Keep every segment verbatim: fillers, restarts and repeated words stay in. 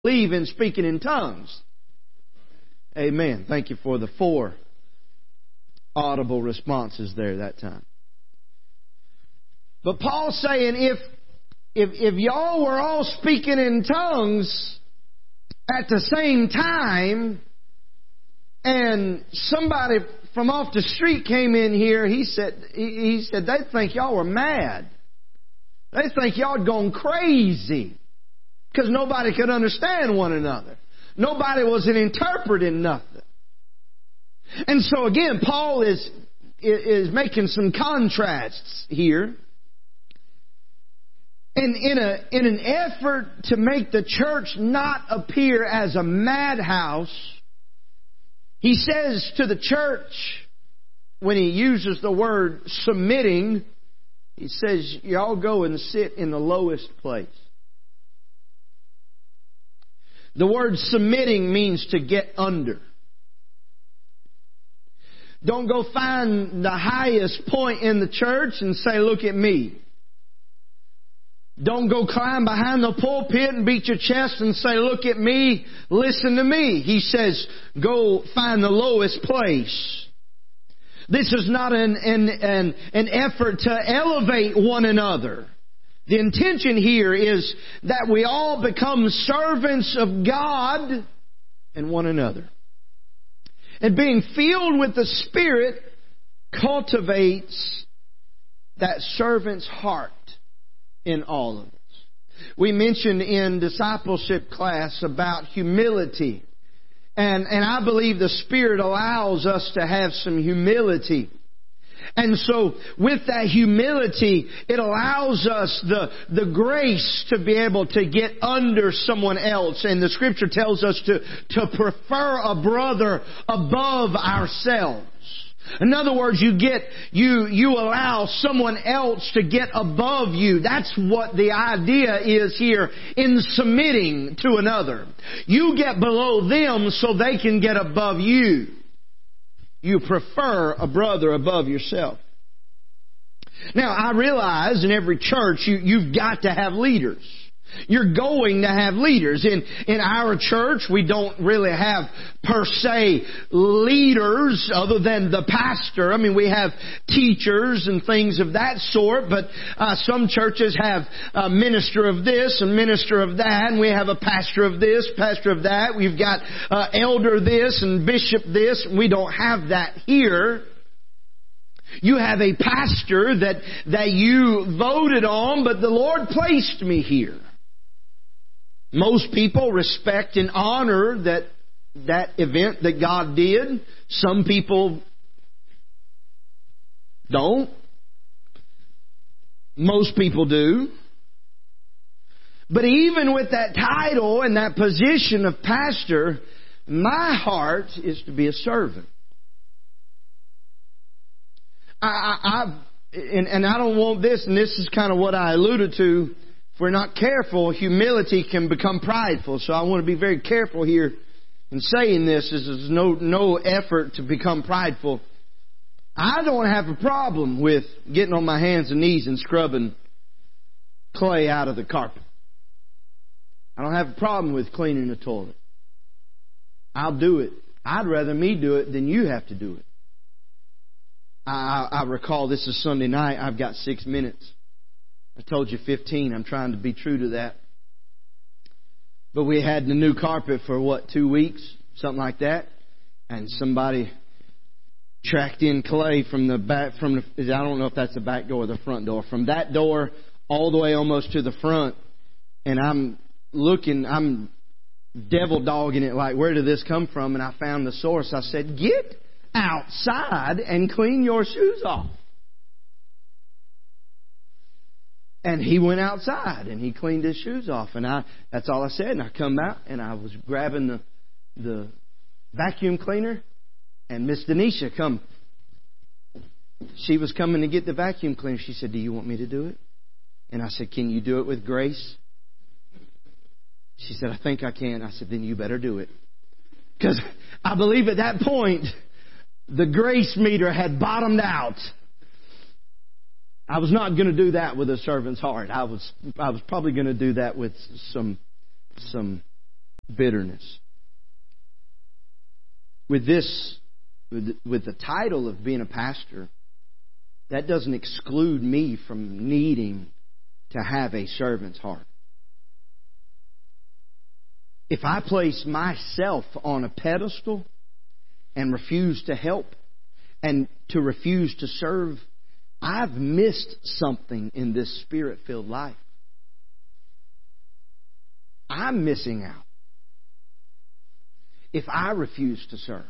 believe in speaking in tongues. Amen. Thank you for the four audible responses there that time. But Paul's saying if if if y'all were all speaking in tongues at the same time, and somebody from off the street came in here, he said he, he said they think y'all were mad. They think y'all had gone crazy because nobody could understand one another. Nobody was interpreting nothing. And so again, Paul is is making some contrasts here. And in a in an effort to make the church not appear as a madhouse, he says to the church, when he uses the word submitting, he says, y'all go and sit in the lowest place. The word submitting means to get under. Don't go find the highest point in the church and say, look at me. Don't go climb behind the pulpit and beat your chest and say, look at me, listen to me. He says, go find the lowest place. This is not an, an, an, an effort to elevate one another. The intention here is that we all become servants of God and one another. And being filled with the Spirit cultivates that servant's heart in all of us. We mentioned in discipleship class about humility. And, and I believe the Spirit allows us to have some humility. And so with that humility, it allows us the, the grace to be able to get under someone else. And the Scripture tells us to, to prefer a brother above ourselves. In other words, you get, you, you allow someone else to get above you. That's what the idea is here in submitting to another. You get below them so they can get above you. You prefer a brother above yourself. Now, I realize in every church you, you've got to have leaders. You're going to have leaders. In, in our church, we don't really have per se leaders other than the pastor. I mean, we have teachers and things of that sort, but uh, some churches have a minister of this and minister of that, and we have a pastor of this, pastor of that. We've got uh, elder this and bishop this. We don't have that here. You have a pastor that, that you voted on, but the Lord placed me here. Most people respect and honor that that event that God did. Some people don't. Most people do. But even with that title and that position of pastor, my heart is to be a servant. I, I, I and, and I don't want this, and this is kind of what I alluded to. If we're not careful, humility can become prideful. So I want to be very careful here in saying this. This is no, no effort to become prideful. I don't have a problem with getting on my hands and knees and scrubbing clay out of the carpet. I don't have a problem with cleaning the toilet. I'll do it. I'd rather me do it than you have to do it. I, I recall this is Sunday night. I've got six minutes. I told you fifteen. I'm trying to be true to that. But we had the new carpet for, what, two weeks? Something like that. And somebody tracked in clay from the back, from the, I don't know if that's the back door or the front door, from that door all the way almost to the front. And I'm looking, I'm devil dogging it like, where did this come from? And I found the source. I said, get outside and clean your shoes off. And he went outside and he cleaned his shoes off. And I that's all I said. And I come out and I was grabbing the the vacuum cleaner. And Miss Denisha come. She was coming to get the vacuum cleaner. She said, do you want me to do it? And I said, can you do it with grace? She said, I think I can. I said, then you better do it. Because I believe at that point, the grace meter had bottomed out. I was not going to do that with a servant's heart. I was I was probably going to do that with some some bitterness. With this, with, with the title of being a pastor, that doesn't exclude me from needing to have a servant's heart. If I place myself on a pedestal and refuse to help and to refuse to serve, I've missed something in this Spirit-filled life. I'm missing out if I refuse to serve.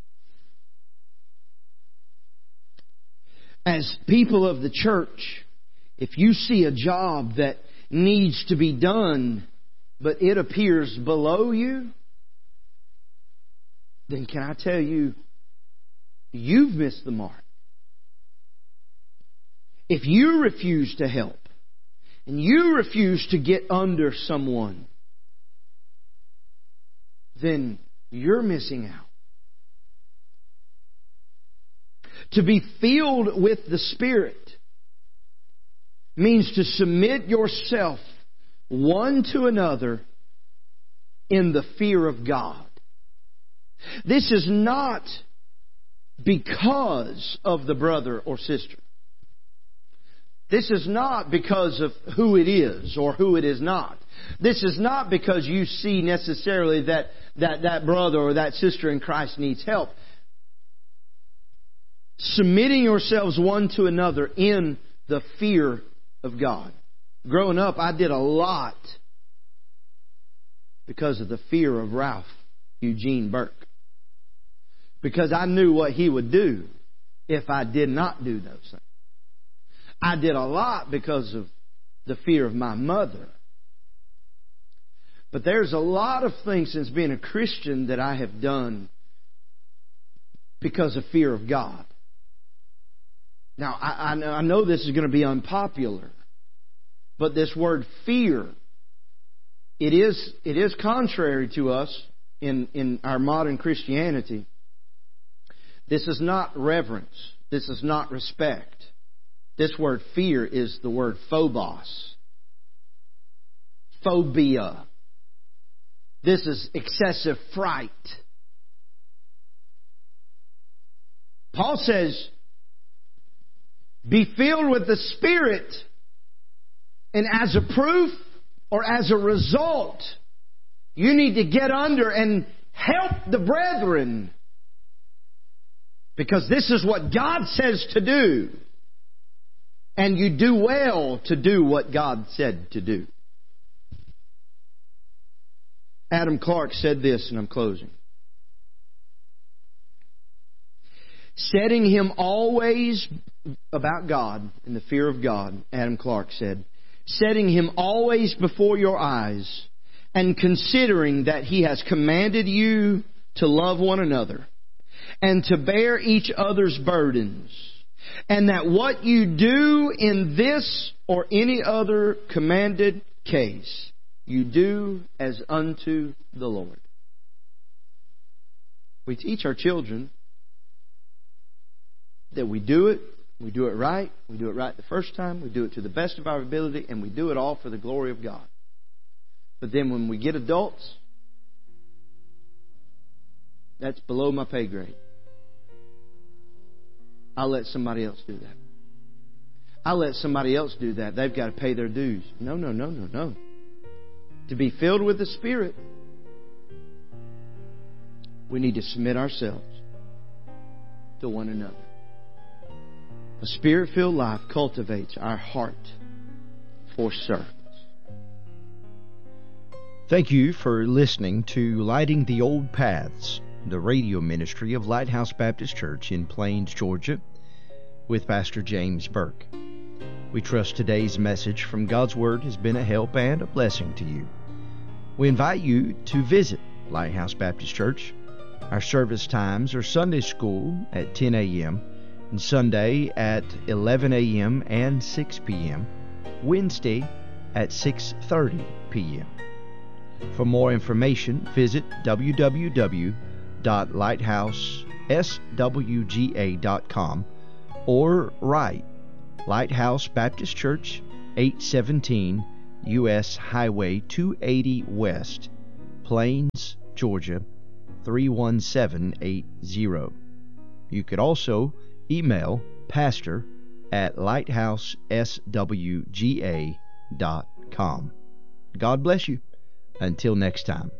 As people of the church, if you see a job that needs to be done, but it appears below you, then can I tell you, you've missed the mark. If you refuse to help, and you refuse to get under someone, then you're missing out. To be filled with the Spirit means to submit yourself one to another in the fear of God. This is not because of the brother or sister. This is not because of who it is or who it is not. This is not because you see necessarily that that, that brother or that sister in Christ needs help. Submitting yourselves one to another in the fear of God. Growing up, I did a lot because of the fear of Ralph Eugene Burke. Because I knew what he would do if I did not do those things. I did a lot because of the fear of my mother. But there's a lot of things since being a Christian that I have done because of fear of God. Now, I, I know this is going to be unpopular, but this word fear, it is it is contrary to us in, in our modern Christianity. This is not reverence. This is not respect. This word fear is the word phobos. Phobia. This is excessive fright. Paul says, be filled with the Spirit, and as a proof or as a result, you need to get under and help the brethren. Because this is what God says to do. And you do well to do what God said to do. Adam Clarke said this, and I'm closing. Setting him always about God, in the fear of God, Adam Clarke said, setting him always before your eyes, and considering that he has commanded you to love one another, and to bear each other's burdens, and that what you do in this or any other commanded case, you do as unto the Lord. We teach our children that we do it, we do it right, we do it right the first time, we do it to the best of our ability, and we do it all for the glory of God. But then when we get adults, that's below my pay grade. I'll let somebody else do that. I'll let somebody else do that. They've got to pay their dues. No, no, no, no, no. To be filled with the Spirit, we need to submit ourselves to one another. A Spirit-filled life cultivates our heart for service. Thank you for listening to Lighting the Old Paths, the radio ministry of Lighthouse Baptist Church in Plains, Georgia, with Pastor James Burke. We trust today's message from God's Word has been a help and a blessing to you. We invite you to visit Lighthouse Baptist Church. Our service times are Sunday school at ten a.m., and Sunday at eleven a.m. and six p.m., Wednesday at six thirty p.m. For more information, visit w w w dot lighthouse s w g a dot com or write Lighthouse Baptist Church, eight seventeen U S Highway two eighty West, Plains, Georgia three one seven eight zero. You could also email pastor at lighthouse s w g a dot com. God bless you. Until next time.